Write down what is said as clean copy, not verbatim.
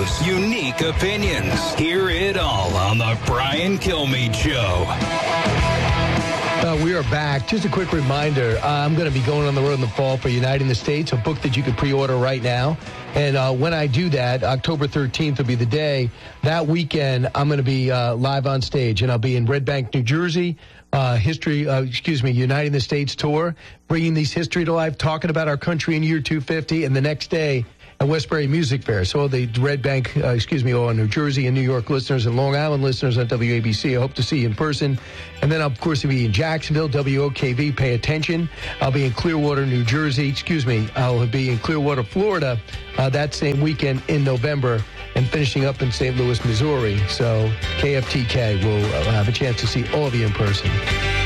views, unique opinions. Hear it all on the Brian Kilmeade Show. We are back. Just a quick reminder, I'm going to be going on the road in the fall for Uniting the States, a book that you can pre-order right now. And when I do that, October 13th will be the day. That weekend, I'm going to be live on stage, and I'll be in Red Bank, New Jersey, Uniting the States tour, bringing these history to life, talking about our country in year 250, and the next day at Westbury Music Fair. So all the Red Bank, all New Jersey and New York listeners and Long Island listeners on WABC, I hope to see you in person. And then, of course, I'll be in Jacksonville, WOKV, pay attention. I'll be in Clearwater, New Jersey, I'll be in Clearwater, Florida, that same weekend in November, and finishing up in St. Louis, Missouri. So KFTK will have a chance to see all of you in person.